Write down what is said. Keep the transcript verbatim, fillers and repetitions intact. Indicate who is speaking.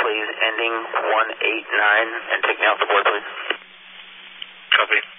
Speaker 1: please, ending one eight nine, and take me off the board, please.
Speaker 2: Copy.